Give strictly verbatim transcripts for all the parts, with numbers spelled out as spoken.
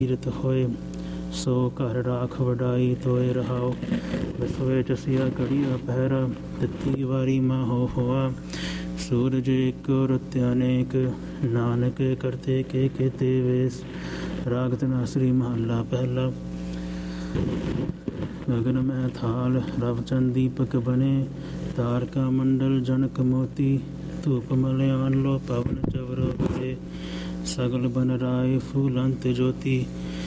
ਕੀਰਤ ਹੋਏ। ਸੋ ਘਰ ਰਾਖ ਵਡਾਈ ਤੋਏ ਰਹਾਓ। ਰਸੋਏ ਚਸਿਆ ਘੜੀਆ ਪਹਿਰਾ ਤੱਤੀ ਵਾਰੀ ਮਾਹੋ ਹੋਆ। ਸੂਰਜ ਇੱਕ ਰੁੱਤ ਅਨੇਕ ਨਾਨਕ ਕਰਤੇ ਕੇ ਕੇਤੇ ਵੇਸ। ਰਾਗ ਧਨਾਸਰੀ ਮਹੱਲਾ ਪਹਿਲਾ। ਗਗਨ ਮਹਿ ਥਾਲ ਰਵ ਚੰਦ ਦੀਪਕ ਬਨੇ। ਤਾਰਕਾ ਮੰਡਲ ਜਨਕ ਮੋਤੀ। ਧੂਪ ਮਲਿਆਨ ਲੋ ਪਵਨ ਚਵਰੋ ਬਲੇ। ਸਗਲ ਬਨ ਰਾਏ ਫੂਲੰਤ ਜੋਤੀ।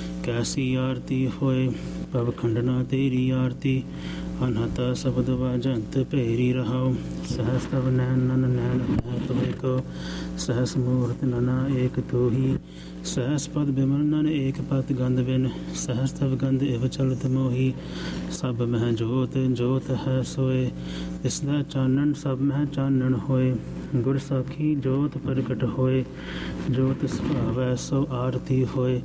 ਕੈਸੀ ਆਰਤੀ ਹੋਏ ਪਵ ਖੰਡਨਾ ਤੇਰੀ ਆਰਤੀ। ਅਨਹਤਾ ਸ਼ਬਦ ਵਾਜੰਤ ਭੇਰੀ ਰਹਾਉ। ਸਹਸ ਤਵ ਨੈਣ ਨਨ ਨੈਣ ਹੈ ਤੋਇ ਕੋ। ਸਹਸ ਮੂਰਤ ਨਨਾ ਏਕ ਤੋਹੀ। ਸਹਸ ਪਦ ਬਿਮਲ ਨਨ ਏਕ ਪਤ ਗੰਧ ਬਿਨ। ਸਹਸ ਤਵ ਗੰਧ ਇਵ ਚਲਤ ਮੋਹੀ। ਸਭ ਮਹਿ ਜੋਤ ਜੋਤ ਹੈ ਸੋਏ। ਤਿਸਦਾ ਚਾਨਣ ਸਭ ਮਹਿ ਚਾਨਣ ਹੋਏ। ਗੁਰ ਸਾਖੀ ਜੋਤ ਪ੍ਰਗਟ ਹੋਏ। ਜੋਤ ਸੁਭਾਵੈ ਸੋ ਆਰਤੀ ਹੋਏ।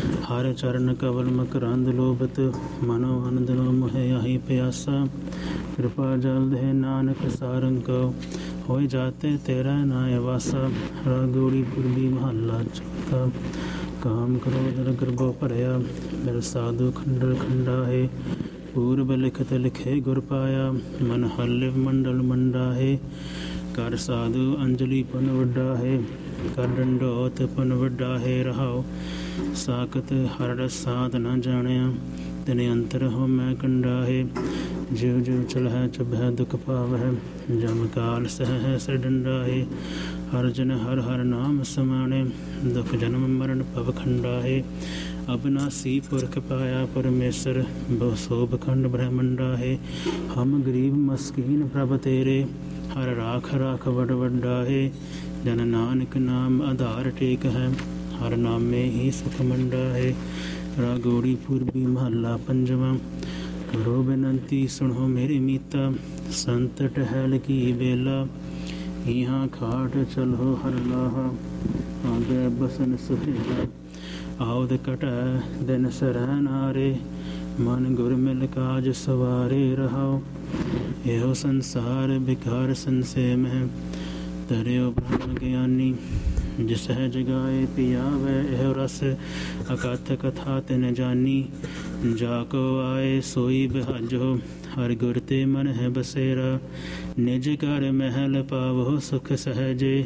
ਹਰ ਚਰਨ ਕਵਲ ਮਕਰੰਦ ਲੋਭਤ। ਮਨੋ ਆਨੰਦ ਲੋ ਮੋਹਿ ਆਹੀ ਪਿਆਸਾ। ਕਿਰਪਾ ਜਲ ਦੇ ਨਾਨਕ ਸਾਰੰਗ ਕਉ। ਹੋਇ ਜਾਤੇ ਤੇਰਾ ਨਾਇ ਵਾਸਾ। ਰਾਗੋੜੀ ਪੁਰਬੀ ਮਹੱਲਾ ਚੌਥਾ। ਕਾਮ ਕ੍ਰੋਧ ਗਰਭੋ ਭਰਿਆ। ਮਿਲ ਸਾਧੂ ਖੰਡਲ ਖੰਡਾ ਹੈ। ਪੂਰਬ ਲਿਖਤ ਲਿਖੇ ਗੁਰ ਪਾਇਆ। ਮਨ ਹਲਿਵ ਮੰਡਲ ਮੰਡਾ ਹੈ। ਕਰ ਸਾਧੂ ਅੰਜਲੀ ਪਨ ਵੱਡਾ ਹੈ। ਕਰ ਡੰਡੋਤ ਪਨ ਵੱਡਾ ਹੈ ਰਹਾਉ। ਸਾਕਤ ਹਰ ਰਸ ਸਾਧ ਨ ਜਾਣਿਆ। ਤਿਨ ਅੰਤਰ ਹੋ ਮੈਂ ਕੰਡਾ ਹੈ। ਜਿਉ ਜਿਉ ਚਲਹਿ ਚੁਭੈ ਦੁਖ ਪਾਵਹਿ। ਜਮ ਕਾਲ ਸਹਿ ਸਿਰ ਡੰਡਾ ਹੈ। ਹਰ ਜਨ ਹਰ ਹਰ ਨਾਮ ਸਮਾਣੇ। ਦੁਖ ਜਨਮ ਮਰਨ ਭਵ ਖੰਡਾ ਹੈ। ਅਬਨਾਸੀ ਪੁਰਖ ਪਾਇਆ ਪਰਮੇਸ਼ਰ। ਬਹੁ ਸੋਭ ਖੰਡ ਬ੍ਰਹਮੰਡਾ ਹੈ। ਹਮ ਗਰੀਬ ਮਸਕੀਨ ਪ੍ਰਭ ਤੇਰੇ। ਹਰ ਰਾਖ ਰਾਖ ਵਡ ਵੱਡਾ ਹੈ। ਜਨ ਨਾਨਕ ਨਾਮ ਆਧਾਰ ਟੇਕ ਹੈ। ਹਰ ਨਾਮੇ ਹੀ ਸੁਖ ਮੰਡਾ ਹੈ। ਰਾਗੋੜੀ ਪੂਰਬੀ ਮਹੱਲਾ ਪੰਜਵਾਂ। ਕਰੋ ਬੇਨੰਤੀ ਸੁਣੋ ਮੇਰੀ ਮੀਤਾ। ਸੰਤ ਟਹਿਲ ਕੀ ਵੇਲਾ। ਇਹਾਂ ਖਾਟ ਚਲੋ ਹਰ ਲਾਹਾ। ਆਗੇ ਬਸਨ ਸੁਹੇਲਾ। ਆਉਦ ਕਟੈ ਦਿਨ ਸਰੈ ਨਾਰੇ। ਮਨ ਗੁਰ ਮਿਲ ਕਾਜ ਸਵਾਰੇ ਰਹਾਉ। ਇਹੋ ਸੰਸਾਰ ਬਿਕਾਰ ਸੰਸੇ ਮਹਿ। ਤਰਿਓ ਬ੍ਰਹਮ ਗਿਆਨੀ। ਜਿਸਹਿ ਜਗਾਏ ਪਿਆਵੈ ਇਹੋ ਰਸ। ਅਕਥ ਕਥਾ ਤਿਨ ਜਾਨੀ। ਜਾ ਕੋ ਆਏ ਸੋਈ ਬਿਹਾਜੋ। ਹਰਿ ਗੁਰ ਤੇ ਮਨ ਹੈ ਬਸੇਰਾ। ਨਿਜ ਘਰ ਮਹਿਲ ਪਾਵੋ ਸੁਖ ਸਹਜੇ।